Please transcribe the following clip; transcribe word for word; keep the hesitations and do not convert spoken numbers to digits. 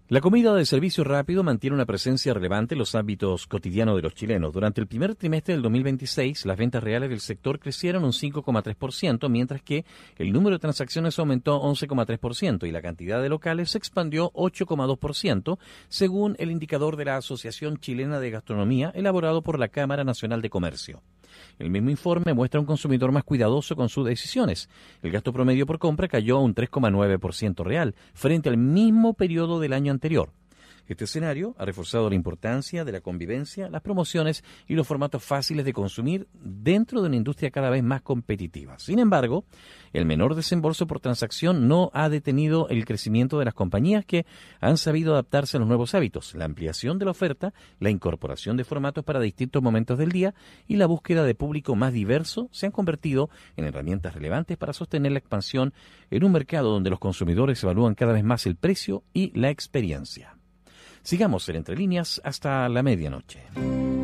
La comida de servicio rápido mantiene una presencia relevante en los hábitos cotidianos de los chilenos. Durante el primer trimestre del dos mil veintiséis, las ventas reales del sector crecieron un cinco coma tres por ciento, mientras que el número de transacciones aumentó once coma tres por ciento y la cantidad de locales se expandió ocho coma dos por ciento, según el indicador de la Asociación Chilena de Gastronomía elaborado por la Cámara Nacional de Comercio. El mismo informe muestra un consumidor más cuidadoso con sus decisiones. El gasto promedio por compra cayó a un tres coma nueve por ciento real, frente al mismo periodo del año anterior. Este escenario ha reforzado la importancia de la convivencia, las promociones y los formatos fáciles de consumir dentro de una industria cada vez más competitiva. Sin embargo, el menor desembolso por transacción no ha detenido el crecimiento de las compañías que han sabido adaptarse a los nuevos hábitos. La ampliación de la oferta, la incorporación de formatos para distintos momentos del día y la búsqueda de público más diverso se han convertido en herramientas relevantes para sostener la expansión en un mercado donde los consumidores evalúan cada vez más el precio y la experiencia. Sigamos en Entre Líneas hasta la medianoche.